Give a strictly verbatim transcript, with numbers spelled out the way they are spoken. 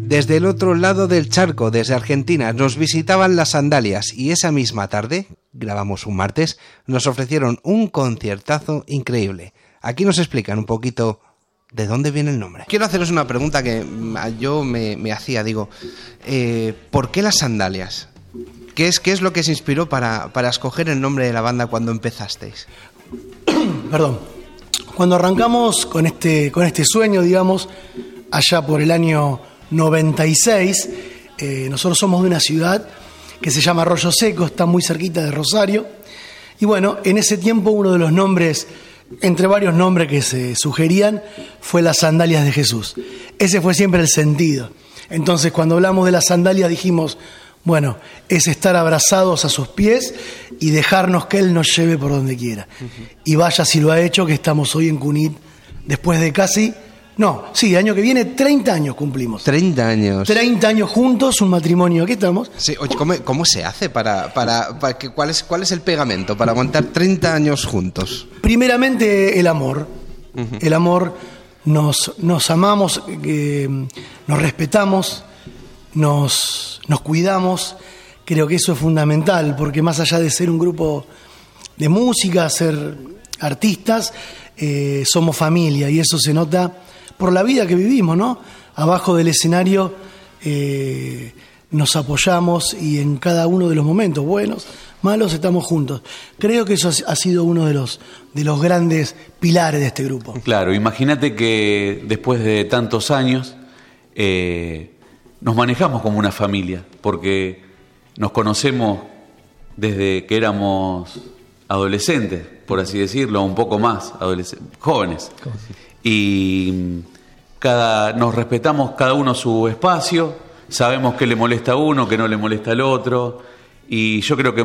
Desde el otro lado del charco, desde Argentina, nos visitaban las Sandalias y esa misma tarde, grabamos un martes, nos ofrecieron un conciertazo increíble. Aquí nos explican un poquito de dónde viene el nombre. Quiero haceros una pregunta que yo me, me hacía, digo, eh, ¿por qué las Sandalias? ¿Qué es, qué es lo que se inspiró para, para escoger el nombre de la banda cuando empezasteis? Perdón. Cuando arrancamos con este, con este sueño, digamos, allá por el año noventa y seis, eh, nosotros somos de una ciudad que se llama Arroyo Seco, está muy cerquita de Rosario, y bueno, en ese tiempo uno de los nombres, entre varios nombres que se sugerían, fue las Sandalias de Jesús. Ese fue siempre el sentido. Entonces, cuando hablamos de las sandalias dijimos, bueno, es estar abrazados a sus pies y dejarnos que Él nos lleve por donde quiera. Uh-huh. Y vaya si lo ha hecho, que estamos hoy en Cunit, después de casi... No, sí, año que viene, treinta años cumplimos. treinta años. treinta años juntos, un matrimonio, aquí estamos. Sí, oye, ¿cómo, cómo se hace para, para, para que, cuál es, cuál es el pegamento para aguantar treinta años juntos? Primeramente, el amor. Uh-huh. El amor, nos, nos amamos, eh, nos respetamos, nos, nos cuidamos. Creo que eso es fundamental, porque más allá de ser un grupo de música, ser artistas, eh, somos familia, y eso se nota por la vida que vivimos, ¿no? Abajo del escenario eh, nos apoyamos y en cada uno de los momentos, buenos, malos, estamos juntos. Creo que eso ha sido uno de los, de los grandes pilares de este grupo. Claro, imagínate que después de tantos años eh, nos manejamos como una familia, porque nos conocemos desde que éramos adolescentes, por así decirlo, un poco más, adolescentes, jóvenes. Y cada, nos respetamos cada uno su espacio, sabemos qué le molesta a uno, qué no le molesta al otro, y yo creo que